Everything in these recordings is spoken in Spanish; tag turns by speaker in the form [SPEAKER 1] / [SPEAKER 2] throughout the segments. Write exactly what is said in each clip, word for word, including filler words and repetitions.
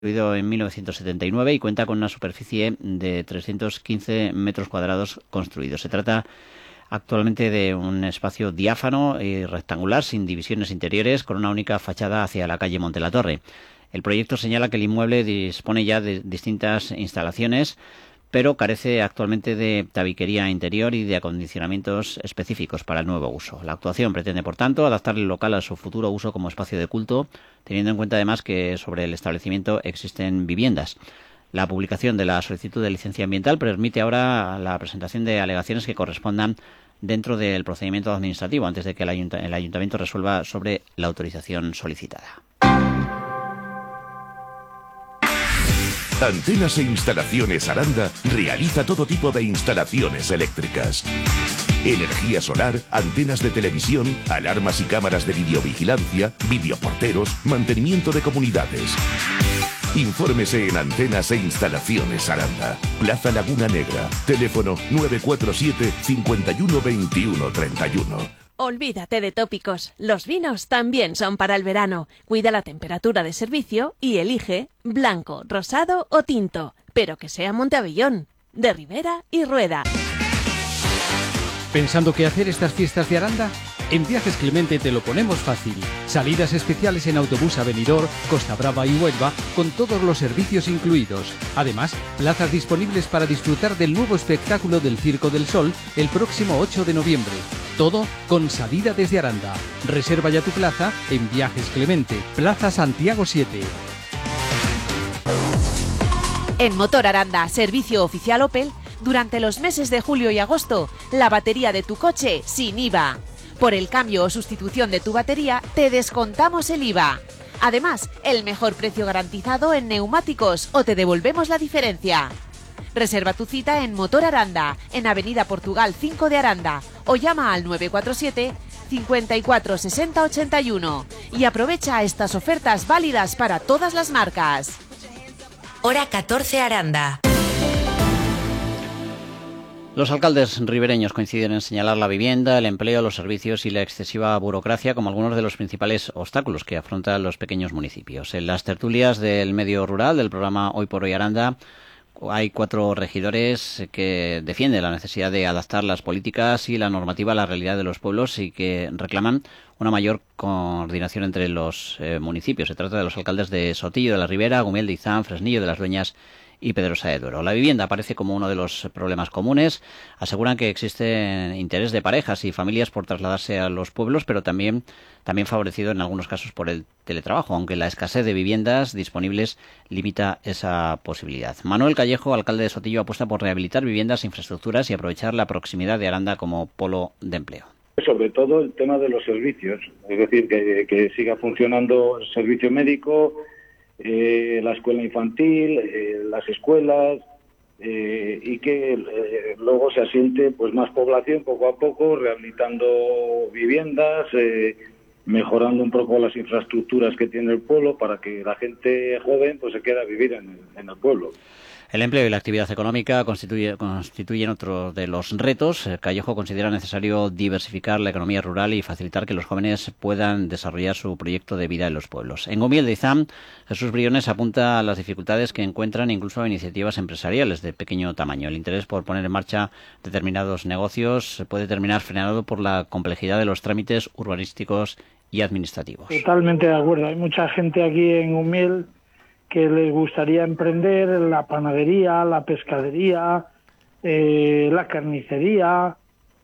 [SPEAKER 1] construido en mil novecientos setenta y nueve y cuenta con una superficie de trescientos quince metros cuadrados construidos. Se trata actualmente de un espacio diáfano y rectangular sin divisiones interiores, con una única fachada hacia la calle Monte la Torre. El proyecto señala que el inmueble dispone ya de distintas instalaciones, pero carece actualmente de tabiquería interior y de acondicionamientos específicos para el nuevo uso. La actuación pretende, por tanto, adaptar el local a su futuro uso como espacio de culto, teniendo en cuenta además que sobre el establecimiento existen viviendas. La publicación de la solicitud de licencia ambiental permite ahora la presentación de alegaciones que correspondan dentro del procedimiento administrativo, antes de que el, ayunt- el ayuntamiento resuelva sobre la autorización solicitada.
[SPEAKER 2] Antenas e Instalaciones Aranda realiza todo tipo de instalaciones eléctricas. Energía solar, antenas de televisión, alarmas y cámaras de videovigilancia, videoporteros, mantenimiento de comunidades. Infórmese en Antenas e Instalaciones Aranda, Plaza Laguna Negra, teléfono nueve cuatro siete, cinco uno dos uno tres uno.
[SPEAKER 3] Olvídate de tópicos, los vinos también son para el verano. Cuida la temperatura de servicio y elige blanco, rosado o tinto, pero que sea Monteavellón, de Ribera y Rueda.
[SPEAKER 4] ¿Pensando qué hacer estas fiestas de Aranda? En Viajes Clemente te lo ponemos fácil. Salidas especiales en autobús a Benidorm, Costa Brava y Huelva, con todos los servicios incluidos. Además, plazas disponibles para disfrutar del nuevo espectáculo del Circo del Sol el próximo ocho de noviembre. Todo con salida desde Aranda. Reserva ya tu plaza en Viajes Clemente, Plaza Santiago siete.
[SPEAKER 3] En Motor Aranda, servicio oficial Opel, durante los meses de julio y agosto, la batería de tu coche sin I V A. Por el cambio o sustitución de tu batería, te descontamos el I V A. Además, el mejor precio garantizado en neumáticos o te devolvemos la diferencia. Reserva tu cita en Motor Aranda, en Avenida Portugal cinco de Aranda, o llama al nueve cuatro siete, cinco cuatro, seis cero ocho uno y aprovecha estas ofertas válidas para todas las marcas.
[SPEAKER 5] Hora catorce Aranda.
[SPEAKER 1] Los alcaldes ribereños coinciden en señalar la vivienda, el empleo, los servicios y la excesiva burocracia como algunos de los principales obstáculos que afrontan los pequeños municipios. En las tertulias del medio rural del programa Hoy por Hoy Aranda hay cuatro regidores que defienden la necesidad de adaptar las políticas y la normativa a la realidad de los pueblos y que reclaman una mayor coordinación entre los eh, municipios. Se trata de los alcaldes de Sotillo de la Ribera, Gumiel de Izán, Fresnillo de las Dueñas y Pedrosa de Duero. La vivienda aparece como uno de los problemas comunes. Aseguran que existe interés de parejas y familias por trasladarse a los pueblos, pero también, también favorecido en algunos casos por el teletrabajo, aunque la escasez de viviendas disponibles limita esa posibilidad. Manuel Callejo, alcalde de Sotillo, apuesta por rehabilitar viviendas, infraestructuras y aprovechar la proximidad de Aranda como polo de empleo.
[SPEAKER 6] Sobre todo el tema de los servicios, es decir, que, que siga funcionando el servicio médico, Eh, la escuela infantil, eh, las escuelas eh, y que eh, luego se asiente pues más población poco a poco, rehabilitando viviendas, eh, mejorando un poco las infraestructuras que tiene el pueblo para que la gente joven pues se quede a vivir en el, en el pueblo.
[SPEAKER 1] El empleo y la actividad económica constituye, constituyen otro de los retos. Callejo considera necesario diversificar la economía rural y facilitar que los jóvenes puedan desarrollar su proyecto de vida en los pueblos. En Gumiel de Izán, Jesús Briones apunta a las dificultades que encuentran incluso iniciativas empresariales de pequeño tamaño. El interés por poner en marcha determinados negocios puede terminar frenado por la complejidad de los trámites urbanísticos y administrativos.
[SPEAKER 7] Totalmente de acuerdo. Hay mucha gente aquí en Gumiel que les gustaría emprender la panadería, la pescadería, eh, la carnicería.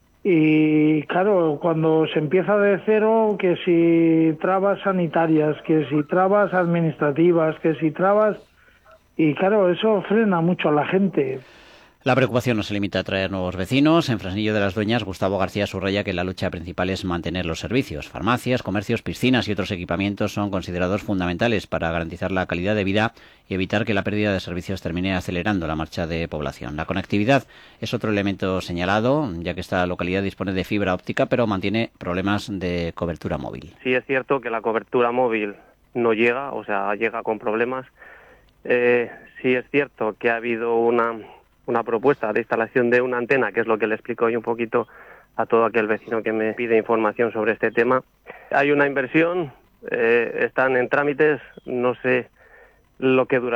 [SPEAKER 7] Y claro, cuando se empieza de cero, que si trabas sanitarias, que si trabas administrativas, que si trabas... Y claro, eso frena mucho a la gente.
[SPEAKER 1] La preocupación no se limita a traer nuevos vecinos. En Fresnillo de las Dueñas, Gustavo García subraya que la lucha principal es mantener los servicios. Farmacias, comercios, piscinas y otros equipamientos son considerados fundamentales para garantizar la calidad de vida y evitar que la pérdida de servicios termine acelerando la marcha de población. La conectividad es otro elemento señalado, ya que esta localidad dispone de fibra óptica, pero mantiene problemas de cobertura móvil.
[SPEAKER 8] Sí es cierto que la cobertura móvil no llega, o sea, llega con problemas. Eh, sí es cierto que ha habido una... una propuesta de instalación de una antena, que es lo que le explico hoy un poquito a todo aquel vecino que me pide información sobre este tema. Hay una inversión, eh, están en trámites, no sé lo que dura